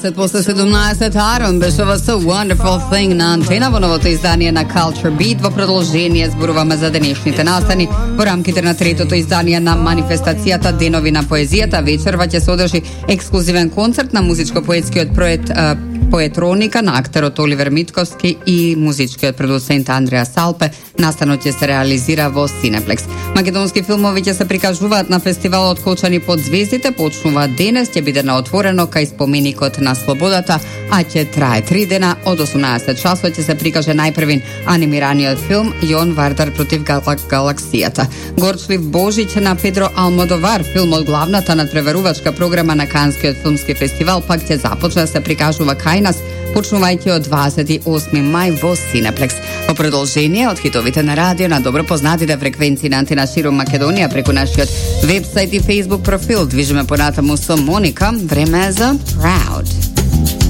После 17 Арон беше во So Wonderful Thing на антена во новото издание на Culture Beat. Во продолжение зборуваме за денешните настани во рамките на третото издание на манифестацијата Денови на поезијата. Вечерва ќе содржи ексклузивен концерт на музичко-поетскиот проект Поетроника на актерот Оливер Митковски и музичкиот продуцент Андреа Салпе. Настанот ќе се реализира во Синеплекс. Македонски филмови ќе се прикажуваат на фестивалот Кочани под звездите. Почнува денес, ќе биде на отворено кај споменикот на Слободата, а ќе трае 3 дена. Од 18 часот ќе се прикаже најпрвин анимираниот филм Јон Вардар против галаксијата. Горчлив Божиќ на Педро Алмодовар, филмот главната надпреварувачка програма на Канскиот филмски фестивал, пак ќе започне да се прикажува кај нас, почнувајќи од 28 мај во Синеплекс. Во продолжение од хитовите на радио на добро познатите фреквенции на антена широм Македонија преку нашиот вебсайт и Facebook профил. Движиме понатаму со Моника. Време е за Proud.